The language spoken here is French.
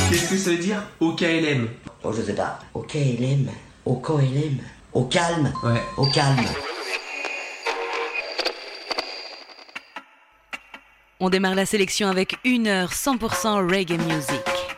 Qu'est-ce que ça veut dire OKLM? Oh, je sais pas. Ok, LM. Au LM. Au calme. Ouais. Au calme. On démarre la sélection avec 1 heure 100% reggae music.